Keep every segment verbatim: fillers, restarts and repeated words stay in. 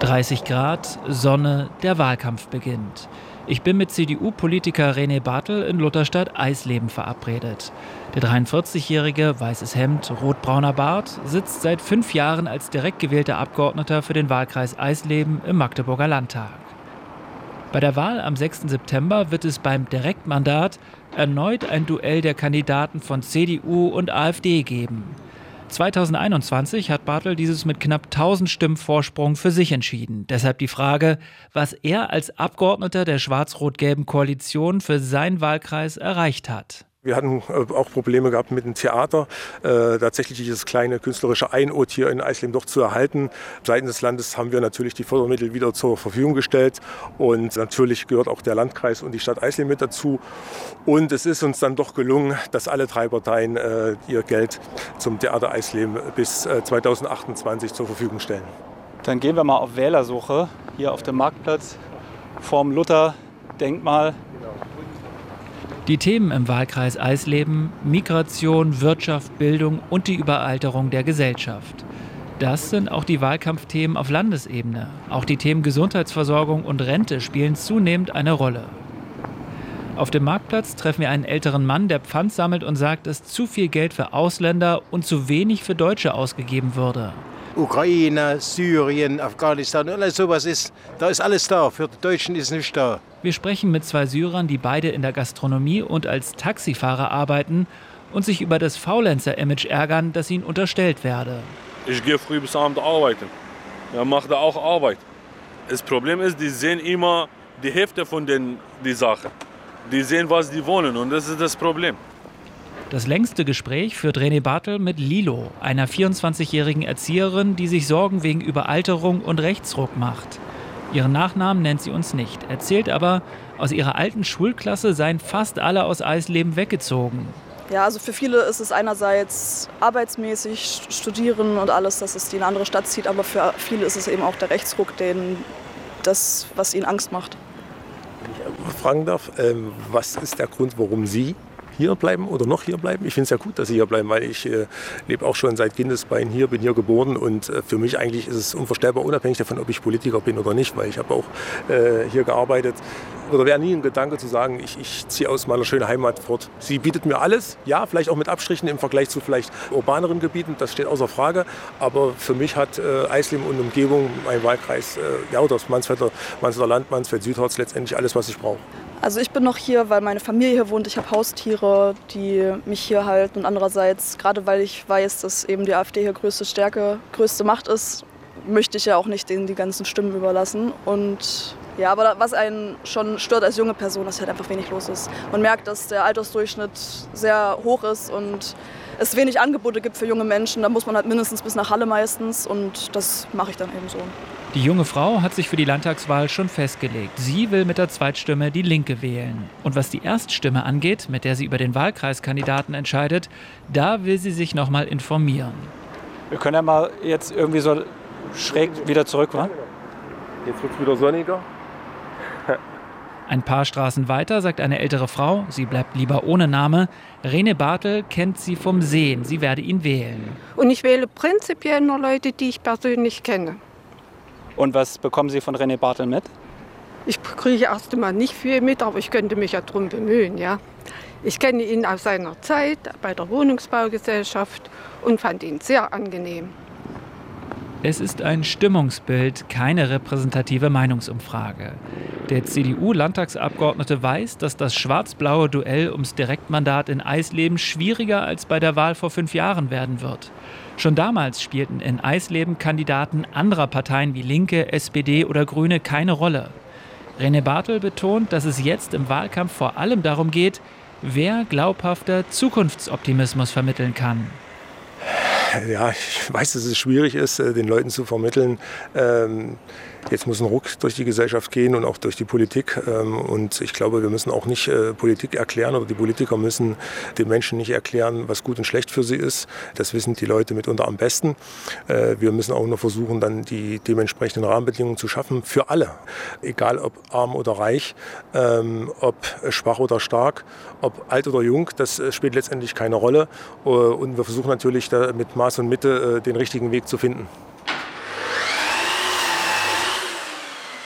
dreißig Grad, Sonne, der Wahlkampf beginnt. Ich bin mit C D U-Politiker René Bartel in Lutherstadt-Eisleben verabredet. Der dreiundvierzigjährige, weißes Hemd, rotbrauner Bart, sitzt seit fünf Jahren als direkt gewählter Abgeordneter für den Wahlkreis Eisleben im Magdeburger Landtag. Bei der Wahl am sechsten September wird es beim Direktmandat erneut ein Duell der Kandidaten von C D U und AfD geben. zweitausendeinundzwanzig hat Bartel dieses mit knapp tausend Stimmen Vorsprung für sich entschieden. Deshalb die Frage, was er als Abgeordneter der schwarz-rot-gelben Koalition für seinen Wahlkreis erreicht hat. Wir hatten auch Probleme gehabt mit dem Theater, äh, tatsächlich dieses kleine künstlerische Einod hier in Eisleben doch zu erhalten. Seitens des Landes haben wir natürlich die Fördermittel wieder zur Verfügung gestellt und natürlich gehört auch der Landkreis und die Stadt Eisleben mit dazu. Und es ist uns dann doch gelungen, dass alle drei Parteien äh, ihr Geld zum Theater Eisleben bis äh, zweitausendachtundzwanzig zur Verfügung stellen. Dann gehen wir mal auf Wählersuche hier auf dem Marktplatz vorm Luther-Denkmal. Die Themen im Wahlkreis Eisleben: Migration, Wirtschaft, Bildung und die Überalterung der Gesellschaft. Das sind auch die Wahlkampfthemen auf Landesebene. Auch die Themen Gesundheitsversorgung und Rente spielen zunehmend eine Rolle. Auf dem Marktplatz treffen wir einen älteren Mann, der Pfand sammelt und sagt, dass zu viel Geld für Ausländer und zu wenig für Deutsche ausgegeben würde. Ukraine, Syrien, Afghanistan, alles sowas ist, da ist alles da. Für die Deutschen ist nichts da. Wir sprechen mit zwei Syrern, die beide in der Gastronomie und als Taxifahrer arbeiten und sich über das Faulenzer-Image ärgern, das ihnen unterstellt werde. Ich gehe früh bis abends arbeiten. Ja, mache da auch Arbeit. Das Problem ist, die sehen immer die Hälfte von den, die Sache. Die sehen, was die wollen, und das ist das Problem. Das längste Gespräch führt René Bartel mit Lilo, einer vierundzwanzigjährigen Erzieherin, die sich Sorgen wegen Überalterung und Rechtsruck macht. Ihren Nachnamen nennt sie uns nicht, erzählt aber, aus ihrer alten Schulklasse seien fast alle aus Eisleben weggezogen. Ja, also für viele ist es einerseits arbeitsmäßig, studieren und alles, dass es die in eine andere Stadt zieht, aber für viele ist es eben auch der Rechtsruck, den, das, was ihnen Angst macht. Wenn ich fragen darf, ähm, was ist der Grund, warum Sie hier bleiben oder noch hier bleiben? Ich finde es ja gut, dass Sie hier bleiben, weil ich äh, lebe auch schon seit Kindesbeinen hier, bin hier geboren, und äh, für mich eigentlich ist es unvorstellbar, unabhängig davon, ob ich Politiker bin oder nicht, weil ich habe auch äh, hier gearbeitet. Oder wäre nie ein Gedanke zu sagen, ich, ich ziehe aus meiner schönen Heimat fort. Sie bietet mir alles, ja, vielleicht auch mit Abstrichen im Vergleich zu vielleicht urbaneren Gebieten, das steht außer Frage, aber für mich hat äh, Eisleben und Umgebung, mein Wahlkreis, äh, ja, oder das Mansfelder, Mansfelder Land, Mansfeld Südharz, letztendlich alles, was ich brauche. Also ich bin noch hier, weil meine Familie hier wohnt. Ich habe Haustiere, die mich hier halten. Und andererseits, gerade weil ich weiß, dass eben die AfD hier größte Stärke, größte Macht ist, möchte ich ja auch nicht denen die ganzen Stimmen überlassen. Und ja, aber was einen schon stört als junge Person, dass halt einfach wenig los ist. Man merkt, dass der Altersdurchschnitt sehr hoch ist und es wenig Angebote gibt für junge Menschen. Da muss man halt mindestens bis nach Halle meistens, und das mache ich dann eben so. Die junge Frau hat sich für die Landtagswahl schon festgelegt. Sie will mit der Zweitstimme die Linke wählen. Und was die Erststimme angeht, mit der sie über den Wahlkreiskandidaten entscheidet, da will sie sich noch mal informieren. Wir können ja mal jetzt irgendwie so schräg wieder zurück, wa? Jetzt wird es wieder sonniger. Ein paar Straßen weiter sagt eine ältere Frau, sie bleibt lieber ohne Name, René Bartel kennt sie vom Sehen, sie werde ihn wählen. Und ich wähle prinzipiell nur Leute, die ich persönlich kenne. Und was bekommen Sie von René Bartel mit? Ich kriege erst einmal nicht viel mit, aber ich könnte mich ja drum bemühen. Ja. Ich kenne ihn aus seiner Zeit bei der Wohnungsbaugesellschaft und fand ihn sehr angenehm. Es ist ein Stimmungsbild, keine repräsentative Meinungsumfrage. Der C D U-Landtagsabgeordnete weiß, dass das schwarz-blaue Duell ums Direktmandat in Eisleben schwieriger als bei der Wahl vor fünf Jahren werden wird. Schon damals spielten in Eisleben Kandidaten anderer Parteien wie Linke, S P D oder Grüne keine Rolle. René Bartel betont, dass es jetzt im Wahlkampf vor allem darum geht, wer glaubhafter Zukunftsoptimismus vermitteln kann. Ja, ich weiß, dass es schwierig ist, den Leuten zu vermitteln. Ähm, jetzt muss ein Ruck durch die Gesellschaft gehen und auch durch die Politik. Ähm, und ich glaube, wir müssen auch nicht äh, Politik erklären, oder die Politiker müssen den Menschen nicht erklären, was gut und schlecht für sie ist. Das wissen die Leute mitunter am besten. Äh, wir müssen auch nur versuchen, dann die dementsprechenden Rahmenbedingungen zu schaffen für alle. Egal ob arm oder reich, ähm, ob schwach oder stark, ob alt oder jung, das spielt letztendlich keine Rolle. Äh, und wir versuchen natürlich da mit Maß und Mitte den richtigen Weg zu finden.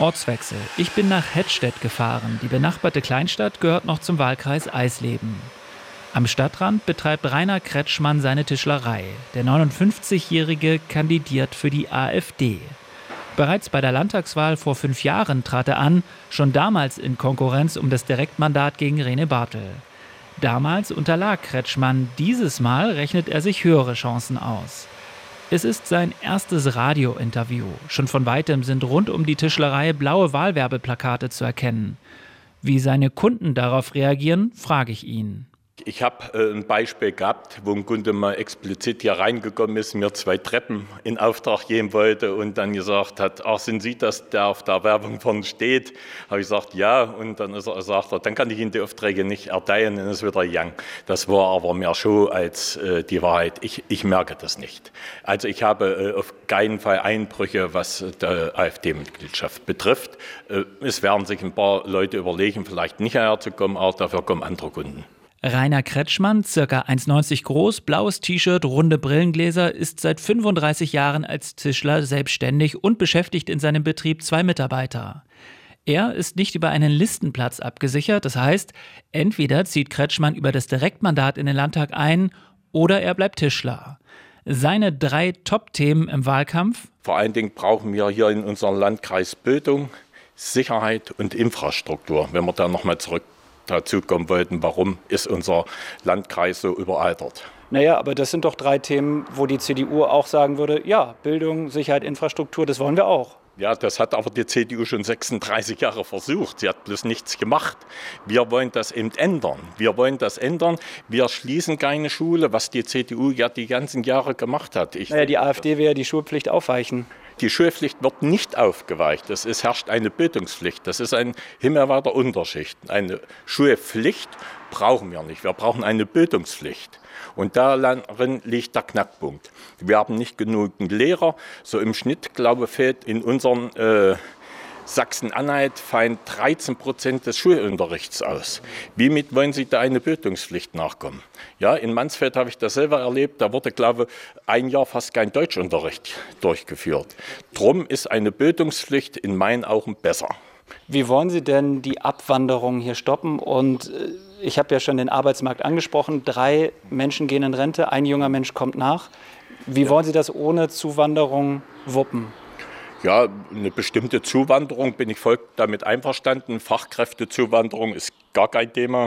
Ortswechsel. Ich bin nach Hettstedt gefahren. Die benachbarte Kleinstadt gehört noch zum Wahlkreis Eisleben. Am Stadtrand betreibt Rainer Kretschmann seine Tischlerei. Der neunundfünfzigjährige kandidiert für die AfD. Bereits bei der Landtagswahl vor fünf Jahren trat er an, schon damals in Konkurrenz um das Direktmandat gegen Rene Bartel. Damals unterlag Kretschmann, dieses Mal rechnet er sich höhere Chancen aus. Es ist sein erstes Radiointerview. Schon von weitem sind rund um die Tischlerei blaue Wahlwerbeplakate zu erkennen. Wie seine Kunden darauf reagieren, frage ich ihn. Ich habe äh, ein Beispiel gehabt, wo ein Kunde mal explizit hier reingekommen ist, mir zwei Treppen in Auftrag geben wollte und dann gesagt hat, ach, sind Sie das, der auf der Werbung vorne steht? Habe ich gesagt, ja. Und dann ist er, sagt er, dann kann ich Ihnen die Aufträge nicht erteilen, und ist wieder young. Das war aber mehr Show als äh, die Wahrheit. Ich, ich merke das nicht. Also ich habe äh, auf keinen Fall Einbrüche, was die AfD-Mitgliedschaft betrifft. Äh, es werden sich ein paar Leute überlegen, vielleicht nicht hierher zu kommen, aber dafür kommen andere Kunden. Rainer Kretschmann, ca. eins neunzig groß, blaues T-Shirt, runde Brillengläser, ist seit fünfunddreißig Jahren als Tischler selbstständig und beschäftigt in seinem Betrieb zwei Mitarbeiter. Er ist nicht über einen Listenplatz abgesichert, das heißt, entweder zieht Kretschmann über das Direktmandat in den Landtag ein oder er bleibt Tischler. Seine drei Top-Themen im Wahlkampf? Vor allen Dingen brauchen wir hier in unserem Landkreis Bildung, Sicherheit und Infrastruktur, wenn wir da nochmal zurück dazu kommen wollten, warum ist unser Landkreis so überaltert. Naja, aber das sind doch drei Themen, wo die C D U auch sagen würde, ja, Bildung, Sicherheit, Infrastruktur, das wollen wir auch. Ja, das hat aber die C D U schon sechsunddreißig Jahre versucht. Sie hat bloß nichts gemacht. Wir wollen das eben ändern. Wir wollen das ändern. Wir schließen keine Schule, was die C D U ja die ganzen Jahre gemacht hat. Ich naja, die AfD will ja die Schulpflicht aufweichen. Die Schulpflicht wird nicht aufgeweicht. Es ist, herrscht eine Bildungspflicht. Das ist ein himmelweiter Unterschied. Eine Schulpflicht brauchen wir nicht. Wir brauchen eine Bildungspflicht. Und darin liegt der Knackpunkt. Wir haben nicht genügend Lehrer. So im Schnitt, glaube ich, fällt in unseren äh, Sachsen-Anhalt fallen dreizehn Prozent des Schulunterrichts aus. Wie mit wollen Sie da eine Bildungspflicht nachkommen? Ja, in Mansfeld habe ich das selber erlebt. Da wurde, glaube ich, ein Jahr fast kein Deutschunterricht durchgeführt. Drum ist eine Bildungspflicht in meinen Augen besser. Wie wollen Sie denn die Abwanderung hier stoppen? Und ich habe ja schon den Arbeitsmarkt angesprochen. Drei Menschen gehen in Rente, ein junger Mensch kommt nach. Wie ja. wollen Sie das ohne Zuwanderung wuppen? Ja, eine bestimmte Zuwanderung bin ich voll damit einverstanden. Fachkräftezuwanderung ist gar kein Thema.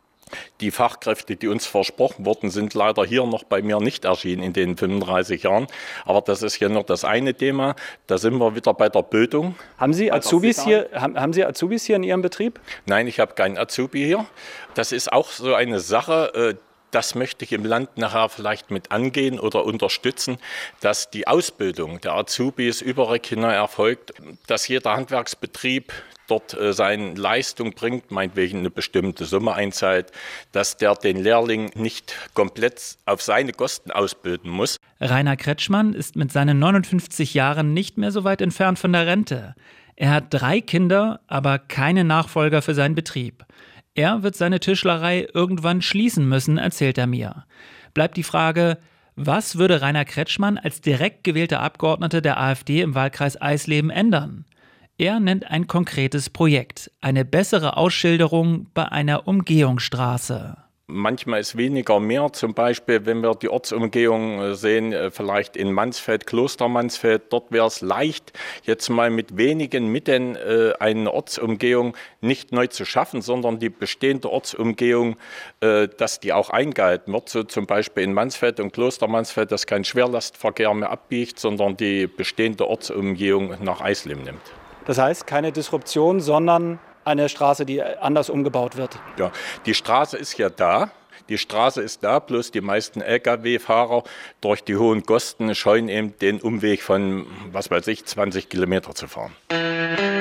Die Fachkräfte, die uns versprochen wurden, sind leider hier noch bei mir nicht erschienen in den fünfunddreißig Jahren. Aber das ist ja noch das eine Thema. Da sind wir wieder bei der Bildung. Haben Sie Azubis hier, haben, haben Sie Azubis hier in Ihrem Betrieb? Nein, ich habe keinen Azubi hier. Das ist auch so eine Sache. Das möchte ich im Land nachher vielleicht mit angehen oder unterstützen, dass die Ausbildung der Azubis überregional erfolgt, dass jeder Handwerksbetrieb dort äh, seine Leistung bringt, meinetwegen eine bestimmte Summe einzahlt, dass der den Lehrling nicht komplett auf seine Kosten ausbilden muss. Rainer Kretschmann ist mit seinen neunundfünfzig Jahren nicht mehr so weit entfernt von der Rente. Er hat drei Kinder, aber keine Nachfolger für seinen Betrieb. Er wird seine Tischlerei irgendwann schließen müssen, erzählt er mir. Bleibt die Frage, was würde Rainer Kretschmann als direkt gewählter Abgeordneter der AfD im Wahlkreis Eisleben ändern? Er nennt ein konkretes Projekt, eine bessere Ausschilderung bei einer Umgehungsstraße. Manchmal ist weniger mehr, zum Beispiel, wenn wir die Ortsumgehung sehen, vielleicht in Mansfeld, Kloster Mansfeld, dort wäre es leicht, jetzt mal mit wenigen Mitteln äh, eine Ortsumgehung nicht neu zu schaffen, sondern die bestehende Ortsumgehung, äh, dass die auch eingehalten wird. So zum Beispiel in Mansfeld und Kloster Mansfeld, dass kein Schwerlastverkehr mehr abbiegt, sondern die bestehende Ortsumgehung nach Eisleben nimmt. Das heißt, keine Disruption, sondern eine Straße, die anders umgebaut wird. Ja, die Straße ist ja da. Die Straße ist da, bloß die meisten L K W-Fahrer durch die hohen Kosten scheuen eben den Umweg von, was weiß ich, zwanzig Kilometer zu fahren.